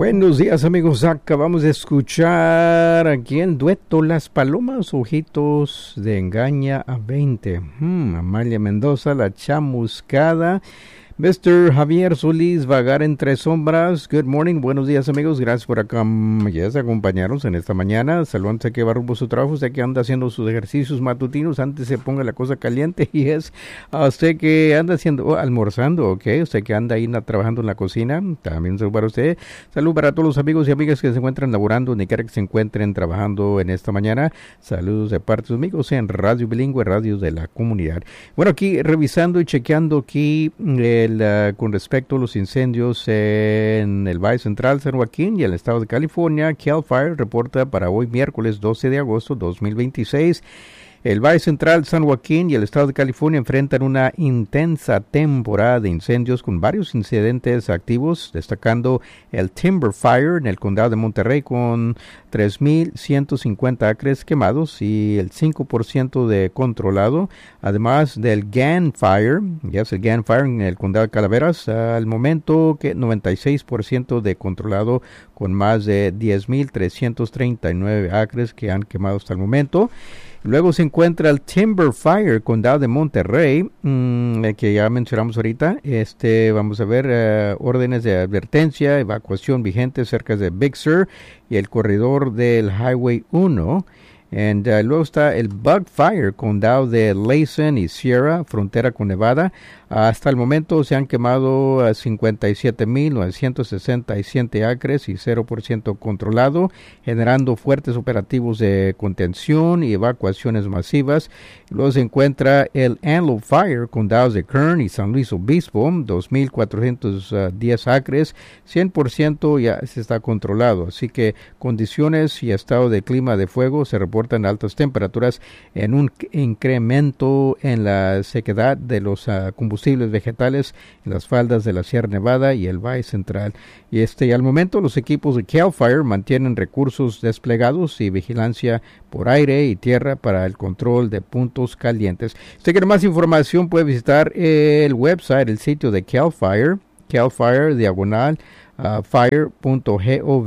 Buenos días, amigos. Acabamos de escuchar aquí el dueto Las Palomas, Ojitos de Engaña a 20. Amalia Mendoza, La Chamuscada. Mr. Javier Solís, Vagar entre sombras. Good morning, buenos días, amigos. Gracias por acompañarnos en esta mañana. Saludos a que va rumbo a su trabajo, usted que anda haciendo sus ejercicios matutinos antes se ponga la cosa caliente. Y es a usted que anda almorzando, ok. Usted que anda ahí trabajando en la cocina, también saludo para usted. Saludos para todos los amigos y amigas que se encuentran laborando, ni quiera que se encuentren trabajando en esta mañana. Saludos de parte de sus amigos en Radio Bilingüe, radios de la comunidad. Bueno, aquí revisando y chequeando aquí con respecto a los incendios en el Valle Central, San Joaquín y el estado de California. CAL FIRE reporta para hoy miércoles 12 de agosto 2026. El Valle Central, San Joaquín y el estado de California enfrentan una intensa temporada de incendios con varios incidentes activos, destacando el Timber Fire en el condado de Monterrey con 3,150 acres quemados y el 5% de controlado, además del Gann Fire, el Gann Fire en el condado de Calaveras, al momento que 96% de controlado con más de 10,339 acres que han quemado hasta el momento. Luego se encuentra el Timber Fire, condado de Monterrey, que ya mencionamos ahorita. Vamos a ver órdenes de advertencia, evacuación vigente cerca de Big Sur y el corredor del Highway 1. Luego está el Bug Fire, condado de Layson y Sierra, frontera con Nevada. Hasta el momento se han quemado 57,967 acres y 0% controlado, generando fuertes operativos de contención y evacuaciones masivas. Luego se encuentra el Antelope Fire, condados de Kern y San Luis Obispo, 2,410 acres, 100% ya se está controlado. Así que condiciones y estado de clima de fuego se reportan altas temperaturas en un incremento en la sequedad de los combustibles vegetales en las faldas de la Sierra Nevada y el Valle Central. Y al momento los equipos de CAL FIRE mantienen recursos desplegados y vigilancia por aire y tierra para el control de puntos calientes. Si usted quiere más información puede visitar el website, el sitio de CAL FIRE, CalFire /fire.gov,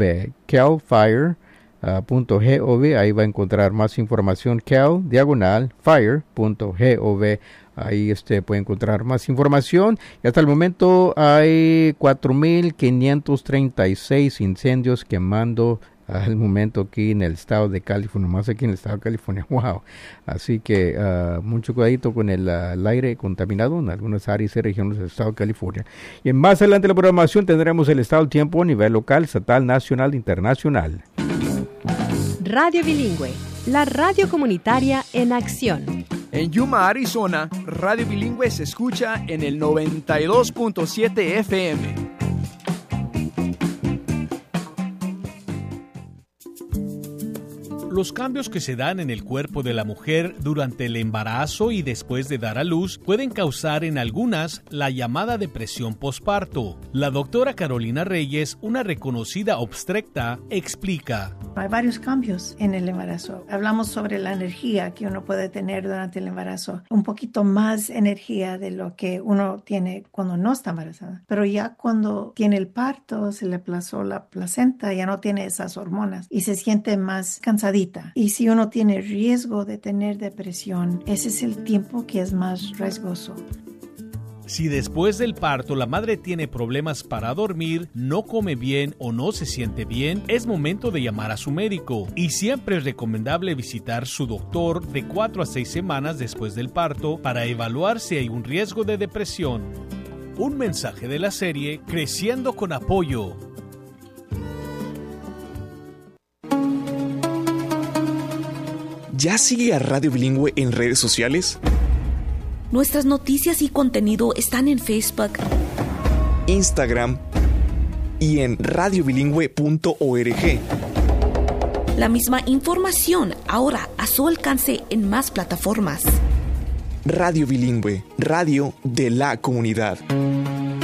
CalFire.gov, ahí va a encontrar más información, cal/fire.gov. Ahí puede encontrar más información. Y hasta el momento hay 4,536 incendios quemando al momento aquí en el estado de California, más aquí en el estado de California. Wow. Así que mucho cuidadito con el aire contaminado en algunas áreas y regiones del estado de California. Y más adelante en la programación tendremos el estado del tiempo a nivel local, estatal, nacional e internacional. Radio Bilingüe, la radio comunitaria en acción. En Yuma, Arizona, Radio Bilingüe se escucha en el 92.7 FM. Los cambios que se dan en el cuerpo de la mujer durante el embarazo y después de dar a luz pueden causar en algunas la llamada depresión posparto. La doctora Carolina Reyes, una reconocida obstetra, explica. Hay varios cambios en el embarazo. Hablamos sobre la energía que uno puede tener durante el embarazo. Un poquito más energía de lo que uno tiene cuando no está embarazada. Pero ya cuando tiene el parto, se le aplazó la placenta, ya no tiene esas hormonas y se siente más cansadita. Y si uno tiene riesgo de tener depresión, ese es el tiempo que es más riesgoso. Si después del parto la madre tiene problemas para dormir, no come bien o no se siente bien, es momento de llamar a su médico. Y siempre es recomendable visitar su doctor de 4 a 6 semanas después del parto para evaluar si hay un riesgo de depresión. Un mensaje de la serie Creciendo con Apoyo. ¿Ya sigue a Radio Bilingüe en redes sociales? Nuestras noticias y contenido están en Facebook, Instagram y en radiobilingüe.org. La misma información ahora a su alcance en más plataformas. Radio Bilingüe, radio de la comunidad.